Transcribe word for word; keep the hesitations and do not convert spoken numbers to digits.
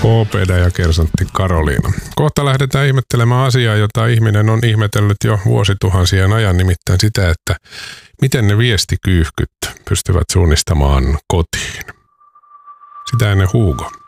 K-P D ja kersantti Karoliina. Kohta lähdetään ihmettelemään asiaa, jota ihminen on ihmetellyt jo vuosituhansien ajan, nimittäin sitä, että miten ne viestikyyhkyt pystyvät suunnistamaan kotiin. Sitä ennen Hugo.